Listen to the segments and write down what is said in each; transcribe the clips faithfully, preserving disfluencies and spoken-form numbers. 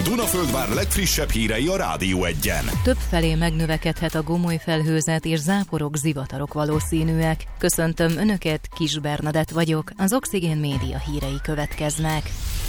Dunaföldvár legfrissebb hírei a Rádió Egyen. Többfelé megnövekedhet a gomoly felhőzet és záporok, zivatarok valószínűek. Köszöntöm Önöket, Kis Bernadett vagyok, az Oxigén Média hírei következnek.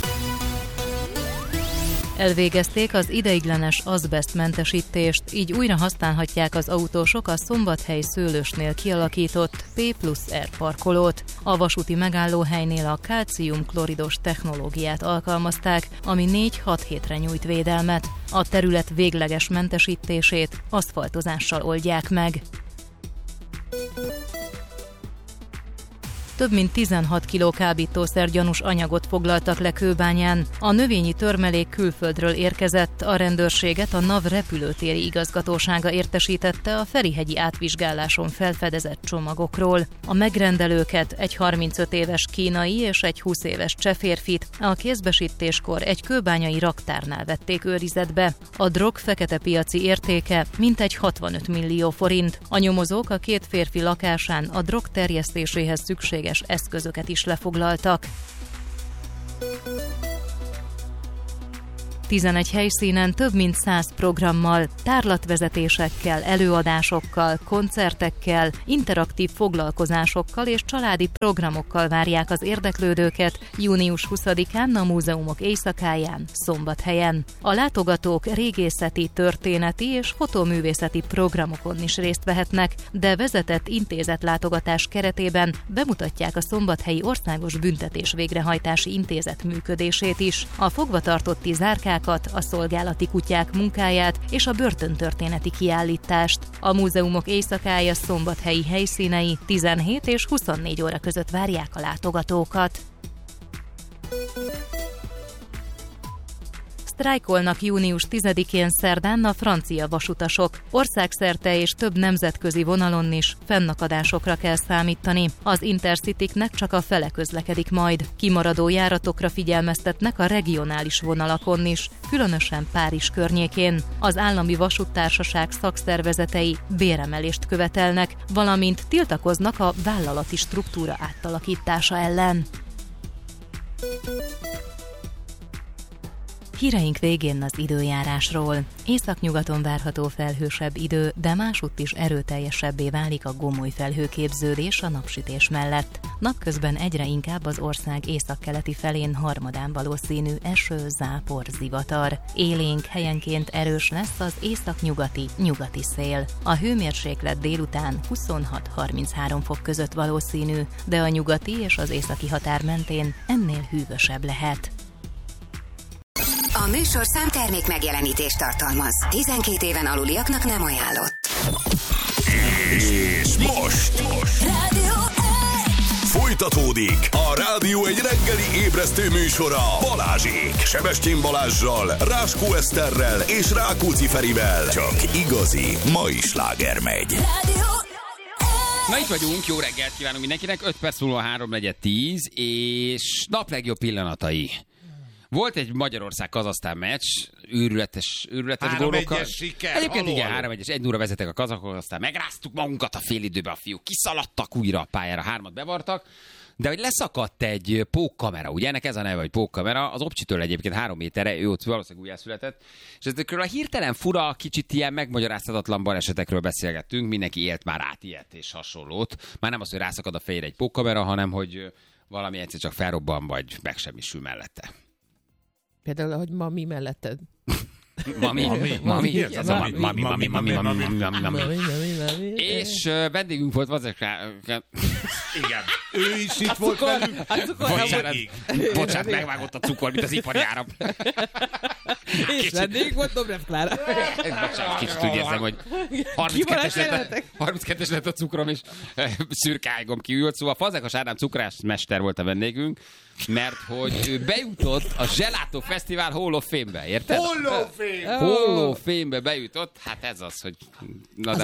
Elvégezték az ideiglenes azbesztmentesítést, így újra használhatják az autósok a Szombathely Szőlősnél kialakított P plusz R parkolót. A vasúti megállóhelynél a kálcium-kloridos technológiát alkalmazták, ami négy-hat hétre nyújt védelmet. A terület végleges mentesítését aszfaltozással oldják meg. Több mint tizenhat kiló kábítószer gyanús anyagot foglaltak le Kőbányán. A növényi törmelék külföldről érkezett, a rendőrséget a NAV repülőtéri igazgatósága értesítette a ferihegyi átvizsgáláson felfedezett csomagokról. A megrendelőket, egy harmincöt éves kínai és egy húsz éves cseh férfit a kézbesítéskor egy kőbányai raktárnál vették őrizetbe. A drog fekete piaci értéke mintegy hatvanöt millió forint. A nyomozók a két férfi lakásán a drog terjesztéséhez szükséges eszközöket is lefoglaltak. tizenegy helyszínen több mint száz programmal, tárlatvezetésekkel, előadásokkal, koncertekkel, interaktív foglalkozásokkal és családi programokkal várják az érdeklődőket június huszadikán a Múzeumok Éjszakáján, Szombathelyen. A látogatók régészeti, történeti és fotóművészeti programokon is részt vehetnek, de vezetett intézetlátogatás keretében bemutatják a Szombathelyi Országos Büntetés Végrehajtási Intézet működését is. A fogvatartotti zárkák, a szolgálati kutyák munkáját és a börtöntörténeti kiállítást. A Múzeumok Éjszakája szombathelyi helyszínei tizenhét és huszonnégy óra között várják a látogatókat. Sztrájkolnak június tizedikén szerdán a francia vasutasok. Országszerte és több nemzetközi vonalon is fennakadásokra kell számítani. Az Intercityknek csak a fele közlekedik majd. Kimaradó járatokra figyelmeztetnek a regionális vonalakon is, különösen Párizs környékén. Az állami vasúttársaság szakszervezetei béremelést követelnek, valamint tiltakoznak a vállalati struktúra átalakítása ellen. Híreink végén az időjárásról. Északnyugaton várható felhősebb idő, de másutt is erőteljesebbé válik a gomoly felhőképződés a napsütés mellett. Napközben egyre inkább az ország északkeleti felén harmadán valószínű eső, zápor, zivatar. Élénk, helyenként erős lesz az északnyugati, nyugati szél. A hőmérséklet délután huszonhat-harminchárom fok között valószínű, de a nyugati és az északi határ mentén ennél hűvösebb lehet. A műsorszám termék megjelenítést tartalmaz. tizenkét éven aluliaknak nem ajánlott. És most, most. Rádió Folytatódik a Rádió egy reggeli ébresztő műsora Balázsék. Sebestyén Balázssal, Ráskó Eszterrel és Rákóczi Ferivel. Csak igazi mai sláger megy. Rádió Na itt vagyunk, jó reggelt kívánunk mindenkinek, öt perc múlva háromnegyed tíz, és nap legjobb pillanatai. Volt egy Magyarország-Kazahsztán meccs, őrületes, őrületes gólokkal. Egyébként igen, három egyes, egy nulla vezetek a kazakok, aztán megráztuk magunkat a félidőbe, a fiúk kiszaladtak újra a pályára, hármat bevartak, de hogy leszakadt egy pókkamera, ugye ennek ez a neve, hogy pókkamera, az Opcsitől egyébként három méterre, ő ott valószínűleg újjászületett, és ezekről a hirtelen fura, kicsit ilyen megmagyarázhatatlan balesetekről beszélgettünk, mindenki élt már át ilyet és hasonlót. Már nem az, hogy rászakad a fejére egy pókkamera, hanem hogy valami egyszer csak felrobban, vagy megsemmisül mellette. Például, hogy ma mi melletted. Mami, mami, mami, ez a mami, mami, mami, mami, mami, mami, mami. És vendégünk volt Vazekra. Igen, ő is itt volt velünk. Bocsánat, bocsánat, megvágott a cukor, mint az ipari áram. És vendég volt Dobrev Klára. Bocsánat, kicsit úgy érzem, hogy harminckettes lett a cukrom, és szürke ágom kiült. Szóval Fazekas Ádám cukrász mester volt a vendégünk, mert hogy ő bejutott a Gelato Fesztivál Hall of Fame-be, érted? Hall of Fame! Hall of Fame-be bejutott, hát ez az, hogy... Na, az alapanyagok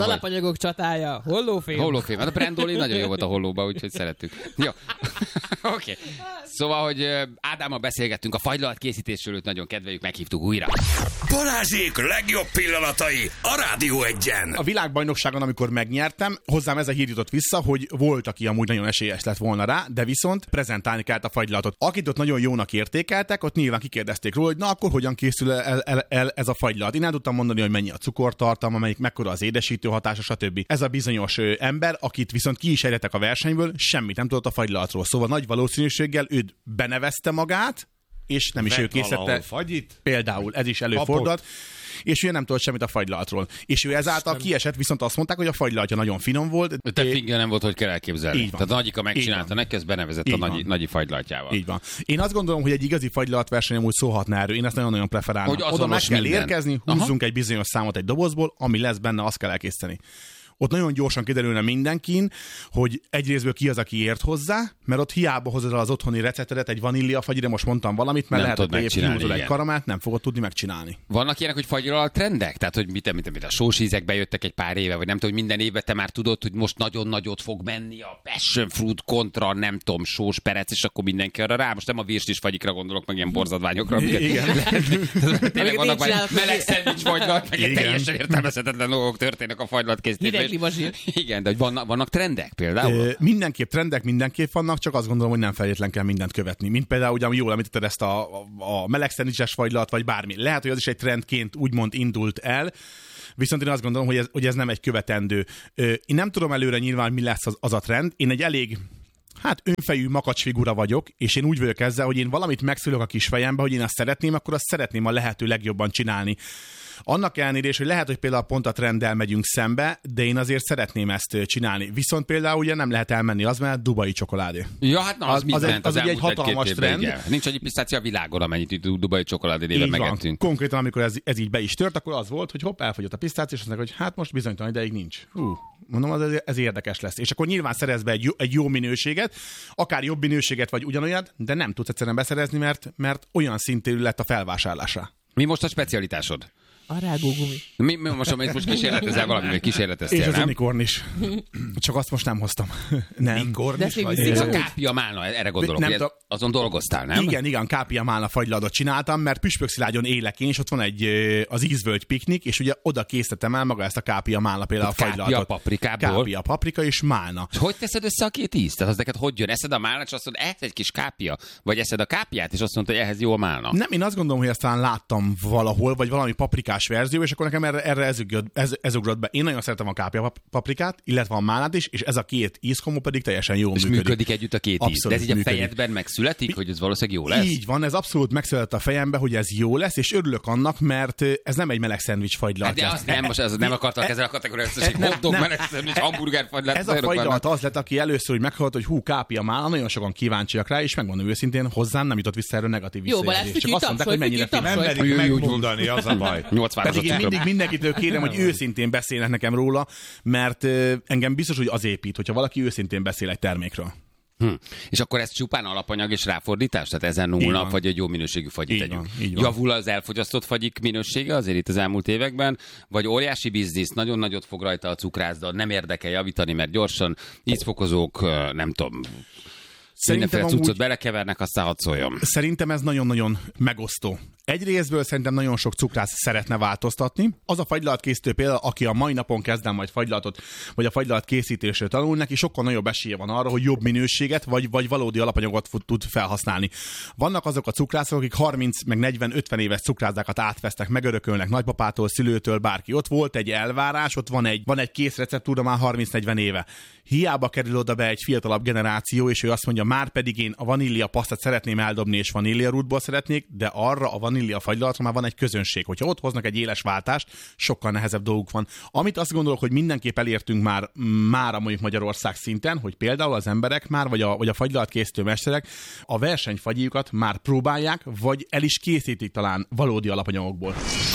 Világok csatája, hollófém. Hollófém. Hát a Brandoli nagyon jó volt a hollóba, úgyhogy szerettük. Jó. Oké. Okay. Szóval, hogy Ádámmal beszélgettünk a fagylalt készítésről, őt nagyon kedveljük, meghívtuk újra. Balázsék legjobb pillanatai a Rádió Egyen. A világbajnokságon, amikor megnyertem, hozzám ez a hír jutott vissza, hogy volt, aki amúgy nagyon esélyes lett volna rá, de viszont prezentálni kellett a fagylaltot. Akit ott nagyon jónak értékeltek, ott nyilván kikérdezték róla, hogy na akkor hogyan készül el, el, el ez a fagylalt. Én el tudtam mondani, hogy mennyi a cukortartalma, melyik mekkora az édesítő hatása, stb. Ez a bizonyos ö, ember, akit viszont ki is ejtettek a versenyből, semmit nem tudott a fagylaltról. Szóval nagy valószínűséggel őt benevezte magát, és nem is ő készítette. Például ez is előfordult. És ő nem tudott semmit a fagylaltról. És ő ezáltal kiesett, viszont azt mondták, hogy a fagylaltja nagyon finom volt. Te fingja nem volt, hogy kell elképzelni. Így van. Tehát a Nagyika megcsinálta neki, ezt benevezett Így a nagy, nagyi fagylaltjával. Így van. Én azt gondolom, hogy egy igazi fagylaltverseny amúgy szólhatna erről. Én ezt nagyon-nagyon preferálom. Hogy oda meg kell minden. érkezni, húzzunk Aha. egy bizonyos számot egy dobozból, ami lesz benne, azt kell elkészíteni. Ott nagyon gyorsan kiderülne mindenkin, hogy egyrészből ki az, aki ért hozzá, mert ott hiába hozod az otthoni receptedet, egy vaníliafagyire, most mondtam valamit, mert nem lehet, hogy kihúzol egy karamát, nem fogod tudni megcsinálni. Vannak ilyenek, hogy fagylalalt trendek? Tehát, hogy mit, mit, mit a sós ízek bejöttek egy pár éve, vagy nem tudom, hogy minden évben te már tudod, hogy most nagyon nagyot fog menni a passion fruit kontra, nem tudom, sós perec, és akkor mindenki arra rá. Most nem a virslis fagyikra gondolok, meg ilyen borzadványokra. Igen. Tényleg vannak már meleg szendvics fagylalt, meg egy teljesen értelmezhetetlen dolgok történnek a fagylalt készítésben. Igen, de hogy vannak, vannak trendek például? Ö, mindenképp trendek, mindenképp vannak, csak azt gondolom, hogy nem feltétlenül kell mindent követni. Mint például, ugye, jól említetted ezt a, a, a meleg szendvicses fagylalt, vagy bármi. Lehet, hogy az is egy trendként úgymond indult el, viszont én azt gondolom, hogy ez, hogy ez nem egy követendő. Ö, én nem tudom előre nyilván, mi lesz az, az a trend. Én egy elég hát önfejű makacsfigura vagyok, és én úgy vagyok ezzel, hogy én valamit megszülök a kis fejembe, hogy én azt szeretném, akkor azt szeretném a lehető legjobban csinálni. Annak ellenére is, hogy lehet, hogy például pont a trenddel megyünk szembe, de én azért szeretném ezt csinálni. Viszont például ugye nem lehet elmenni az, mert dubai csokoládé. Ja, hát na, az, az, az, egy, az, az egy hatalmas trend. Igen. Nincs annyi pisztácia a világon, amennyit dubai csokoládé néven megettünk. Konkrétan, amikor ez, ez így be is tört, akkor az volt, hogy hopp, elfogyott a pisztácia, és azt mondják, hogy hát most bizonytalan ideig nincs. Hú, mondom, az, ez érdekes lesz. És akkor nyilván szerez be egy jó, egy jó minőséget, akár jobb minőséget, vagy ugyanolyat, de nem tudsz egyszerűen beszerezni, mert, mert olyan szintű lett a felvásárlása. Mi most a specialitásod? A rágógumi. Mi, mi most, most kísérletezel valami, vagy kísérleteztél, és az nem? unikorn is. Csak azt most nem hoztam. Nem. Unikorn is vagy? Ez a kápia málna, erre gondolok. Nem, hogy azon dolgoztál, nem? Igen, igen, kápia málna fagylaltot csináltam, mert Püspökszilágyon élek én, és ott van egy az ízvölgy piknik, és ugye oda készítettem el maga ezt a kápia málna, például a fagylaltot. Kápia paprikából? Kápia paprika és málna. És hogy teszed össze a két ízt? Tehát az neked hogy jön? Eszed a málnát, és azt mondod, ez egy kis kápia? Vagy eszed a kápiát, és azt mondod, hogy ehhez jó a málna? Nem, én azt gondolom, hogy ezt talán láttam valahol, vagy valami paprikás verzió, és akkor nekem erre, erre ez, ugrott, ez, ez ugrott be. Én nagyon szeretem a kápia paprikát, illetve a málnát is, és ez a két ízkomó pedig teljesen jól és működik. működik együtt a két íz. De ez így a fejedben megszületik, hogy ez valószínűleg jó lesz? Így van, ez abszolút megszületett a fejembe, hogy ez jó lesz, és örülök annak, mert ez nem egy meleg szendvics fagylalt. Hát de azt nem, most az nem akartak ezzel a kategóriát, hogy hotdog, meleg szendvics, hamburger fagylalt. Ez a fagylalt az lett, aki először úgy meghallott, hogy hú, kápia málna, nagyon sokan kíváncsiak rá, és megmondom őszintén, hozzám nem jutott vissza erről negatív visszajelzés. Csak azt mondták, hogy mennyire nem merik megmondani, az a baj. Pedig én mindig mindenkitől kérem, hogy őszintén beszélnek nekem róla, mert engem biztos, hogy az épít, hogyha valaki őszintén beszél egy termékről. Hm. És akkor ez csupán alapanyag és ráfordítás? Tehát ezen nulla, vagy egy jó minőségű fagyit így tegyünk. Van, van. Javul az elfogyasztott fagyik minősége azért itt az elmúlt években, vagy óriási biznisz, nagyon nagyot fog rajta a cukrászda, nem érdekel javítani, mert gyorsan ízfokozók, nem tudom, mindenféle cuccot amúgy... belekevernek, aztán hadd szóljon. Szerintem ez nagyon-nagyon megosztó. Egy részből szerintem nagyon sok cukrász szeretne változtatni. Az a fagylaltkészítő például, aki a mai napon kezd el majd fagylaltot, vagy a fagylalt készítésről tanul, neki sokkal nagyobb esélye van arra, hogy jobb minőséget, vagy, vagy valódi alapanyagot tud felhasználni. Vannak azok a cukrászok, akik harminc, meg negyven, ötven éves cukrászdákat átvesztek, megörökölnek nagypapától, szülőtől, bárki. Ott volt egy elvárás, ott van egy, van egy kész receptúra már harminc-negyven éve. Hiába kerül oda be egy fiatalabb generáció, és ő azt mondja, már pedig én a vanília pasztát szeretném eldobni, és vanília rútból szeretnék, de arra a vanília fagylatra már van egy közönség. Hogyha ott hoznak egy éles váltást, sokkal nehezebb dolguk van. Amit azt gondolok, hogy mindenképp elértünk már, már a mondjuk Magyarország szinten, hogy például az emberek már, vagy a, vagy a fagylalt készítő mesterek a versenyfagyiukat már próbálják, vagy el is készítik talán valódi alapanyagokból.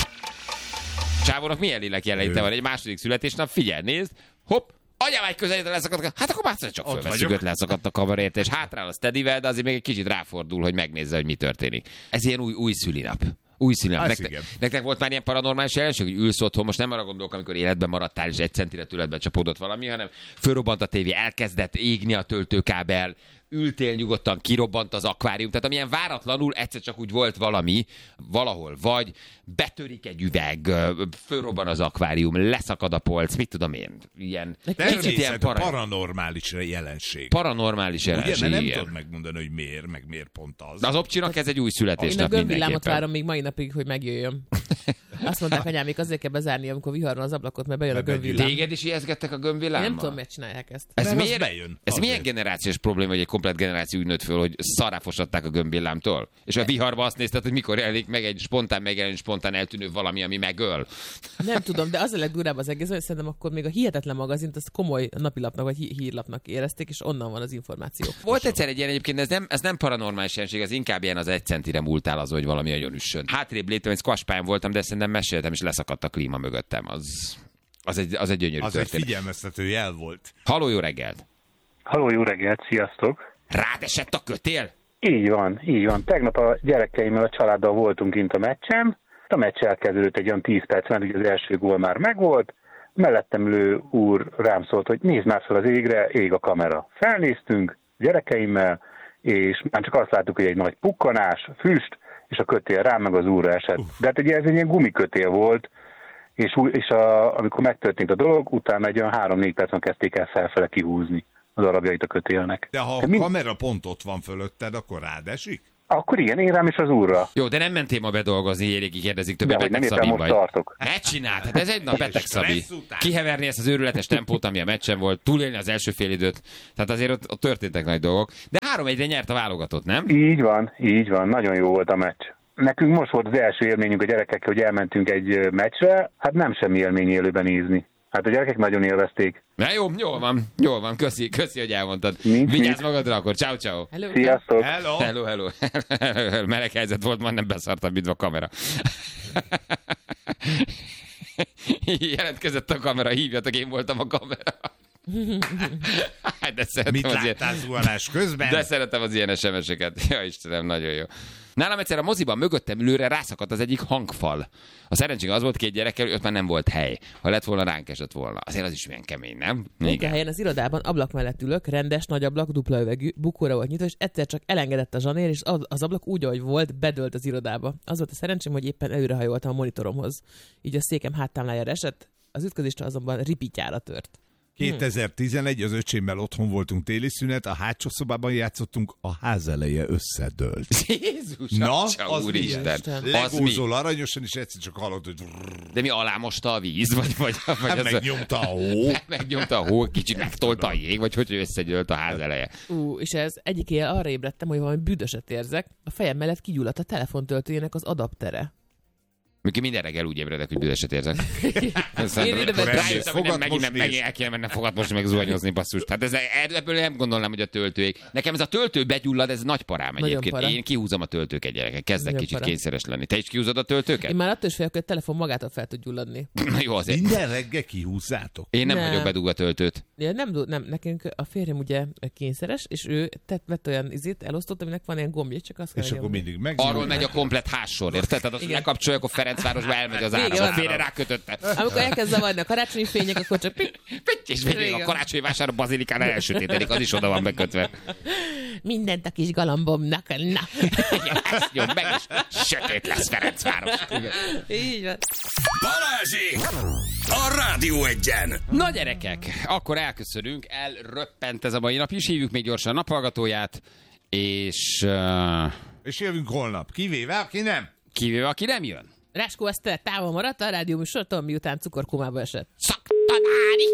Csávónak milyen lélek jelenléte van? Egy második születésnap, figyelj, nézd, hopp, anyávágy közelítve leszakadt, hát akkor már csak fölveszük, leszakadt a kabaréért, és hátrál a Steadyvel, de azért még egy kicsit ráfordul, hogy megnézze, hogy mi történik. Ez ilyen új, új szülinap. Újszülött. Nektek, nektek volt már ilyen paranormális jelenség, hogy ülsz otthon, most nem arra gondolok, amikor életben maradtál, és egy centire tőledbe csapódott valami, hanem fölrobbant a tévé, elkezdett égni a töltőkábel, ültél nyugodtan, kirobbant az akvárium, tehát amilyen váratlanul egyszer csak úgy volt valami valahol, vagy betörik egy üveg, fölrobban az akvárium, leszakad a polc, mit tudom én, ilyen kicsit ilyen para... paranormális jelenség. Paranormális jelenség. Ugye, mert nem tudod megmondani, hogy miért, meg miért pont az. Az Opcsinak ez egy új születésnap mindenképpen. Én a gömbvillámot várom még mai napig, hogy megjöjjön. Azt mondták, anyám, még azért kell bezárni, amikor vihar van az ablakot, mert bejön a gömbvillám. Téged is ijeszgettek a gömbvillámmal? Én nem tudom, miért csinálják ezt. Ez, miért, bejön, ez milyen generációs probléma, hogy egy komplet generáció úgy nőtt föl, hogy szaráfosatták a gömbvillámtól? És a viharban azt nézted, hogy mikor jelenik meg egy spontán megjelenő, spontán eltűnő valami, ami megöl. Nem tudom, de az a legdurább az egész, hogy szerintem akkor még a Hihetetlen magazint azt komoly napilapnak vagy hírlapnak érezték, és onnan van az információ. Volt egyszer egy ilyen egyébként, ez nem, ez nem paranormális jelenség, ez inkább ilyen az egy centire múltál az, hogy valami nagyon üssön. Hátrébb léptem, egy squashpályán voltam, de szerintem meséltem, és leszakadt a klíma mögöttem. Az, az, egy, az egy gyönyörű az történet. egy figyelmeztető jel volt. Halló, jó reggelt! Halló, jó reggelt, sziasztok! Rád esett a kötél? Így van, így van. Tegnap a gyerekeimmel, a családdal voltunk kint a meccsen. A meccs elkezdődött egy olyan tíz perc, mert ugye az első gól már megvolt. Mellettem ülő úr rám szólt, hogy nézd már fel az égre, ég a kamera. Felnéztünk gyerekeimmel, és már csak azt láttuk, hogy egy nagy pukkanás, füst, és a kötél rám meg az úrra esett. De hát ugye ez egy ilyen gumikötél volt, és, és a, amikor megtörtént a dolog, utána egy olyan három-négy percen kezdték el felfele kihúzni a darabjait a kötélnek. De ha a mi... kamera pont ott van fölötted, akkor rád esik? Akkor igen, én rám is az úrra. Jó, de nem mentél ma bedolgozni, Éréki kérdezik, többé beteg szabin vagy. Tartok. Ne csináld, hát ez egy nap beteg szabi. Kiheverni ezt az őrületes tempót, ami a meccsen volt, túlélni az első fél időt. Tehát azért ott, ott történtek nagy dolgok. De három egyre nyert a válogatott, nem? Így van, így van, nagyon jó volt a meccs. Nekünk most volt az első élményünk a gyerekekkel, hogy elmentünk egy meccsre, hát nem semmi élmény élőben nézni. Hát a gyerekek nagyon élvezték. Na jó, jól van, jól van, köszi, köszi, hogy elmondtad. Nincs, Vigyázz nincs. magadra akkor, ciao, ciao. Hello. Sziasztok! Hello! Hello, hello. Meleg helyzet volt, majdnem beszartam, mint a kamera. Jelentkezett a kamera, hívjatok, én voltam a kamera. De szeretem Mit az láttál ilyen... zuhanás közben? De szeretem az ilyen es em es-eket. Ja, Istenem, nagyon jó. Nálam egyszer a moziban mögöttem ülőre rászakadt az egyik hangfal. A szerencség az volt, két gyerekkel, ott már nem volt hely. Ha lett volna, ránk esett volna. Azért az is milyen kemény, nem? Munkahelyen az irodában ablak mellett ülök, rendes, nagy ablak, dupla üvegű, bukóra volt nyitva, és egyszer csak elengedett a zsanér, és az ablak úgy, ahogy volt, bedőlt az irodába. Az volt a szerencsém, hogy éppen előrehajoltam a monitoromhoz. Így a székem háttámlájára esett, az ütközésre azonban ripityára tört. kétezer-tizenegy, az öcsémmel otthon voltunk téli szünet, a hátsó szobában játszottunk, a ház eleje összedőlt. Jézus, Na, atya, az úristen. Legózol aranyosan, és egyszer csak hallod, hogy... De mi alámosta a víz? Vagy, vagy, vagy Hát az megnyomta a hó. megnyomta a hó, kicsit megtolta a jég, vagy hogy összegyölt a ház eleje. Ú, és ez egyik éjjel arra ébredtem, hogy valami büdöset érzek, a fejem mellett kigyulladt a telefontöltőjének az adaptere. Mikor minden reggel úgy ébredek, hogy büdöset érzek. Én ide Rájöttem, hogy nem, fogad megint, mosni, megint el kéne mennem fogad most meg zuhanyozni, basszus. Tehát ez, ebből nem gondolnám, hogy a töltőig. Nekem ez a töltő begyullad, ez nagy parám Nagyon egyébként. para. Én kihúzom a töltőket, gyerekek. Kezdek Nagyon kicsit para. kényszeres lenni. Te is kihúzod a töltőket? Én már attól is félek, hogy a telefon magától fel tud gyulladni. Na jó, azért. Minden reggel kihúzzátok. Én nem, Nem. vagyok bedugva a töltőt. Ja, nem, nem, nekünk a férjem ugye kényszeres, és ő tett, vett olyan izét, elosztott, aminek van ilyen gombja, csak azt kell És akkor nyomni. mindig meg. Arról megy a komplet hátsor, érted? Tehát azt Igen. lekapcsolja, akkor Ferencvárosba elmegy az áram. Igen, A félre rákötötte. Amikor elkezd zavarni a karácsonyi fények, akkor csak pip, Pitty, és még a karácsonyi vásár a bazilikán elsötétedik, az is oda van bekötve. mindent a kis galambomnak, na. Ezt nyom meg, és sötét lesz Ferencváros. Így van. Balázsék! A Rádió Egyen! Na gyerekek, akkor elköszönünk, elröppent ez a mai nap is, hívjuk még gyorsan a naphallgatóját, és uh, És jövünk holnap. Kivéve, aki nem. kivéve, aki nem jön. Ráskó Eszter távol maradt a rádió műsortól, miután cukorkómába esett. Szaktanári!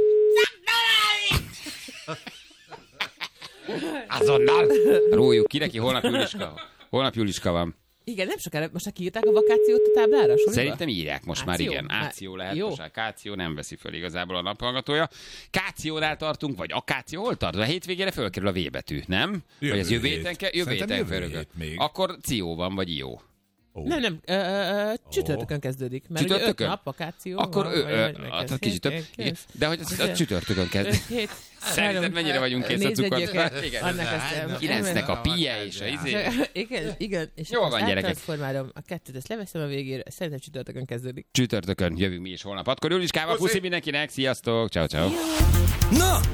Szaktanári! Azonnal! Rójuk ki neki, holnap Juliska. Holnap Juliska van. Igen, nem sokára, most kiírták a vakációt a táblára? Soliba? Szerintem írják most Áció? már, igen. Áció lehet, Jó. most már Káció nem veszi föl igazából a naphallgatója. Kációnál tartunk, vagy Akáció, hol tart? A hétvégére fölkerül a V betű, nem? Jövő vagy az jövő hét. héten kell? Jövő Szerintem héten jövő fölkerül. hét még. Akkor Ció van, vagy Ió. Oh. Nem, nem, ö, ö, csütörtökön kezdődik. Mert Csütörtökön? ugye öt nap vakáció. Akkor van, ő, vagy, ö, vagy, a, vagy, kicsit több. Igen. De hogy az, a csütörtökön kezdődik. Szerinted mennyire vagyunk kész a cukort? kilencnek a pie és a izé. Igen, igen. És jól van, gyerekek. Áttransformálom a kettőt, ezt leveszem a végére. Szerintem csütörtökön kezdődik. Csütörtökön jövünk mi is holnap. Akkor Juliskával puszi mindenkinek. Sziasztok. Ciao, ciao. Na,